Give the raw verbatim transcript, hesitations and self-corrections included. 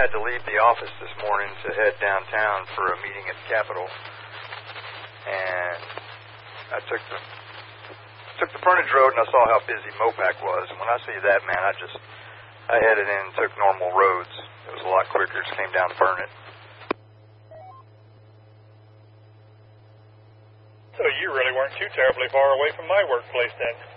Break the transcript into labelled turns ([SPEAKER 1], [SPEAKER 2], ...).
[SPEAKER 1] had to leave the office this morning to head downtown for a meeting at the Capitol. And I took the took the frontage road, and I saw how busy Mopac was. And when I see that, man, I just, I headed in and took normal roads. It was a lot quicker. Just came down to burn it.
[SPEAKER 2] So you really weren't too terribly far away from my workplace then?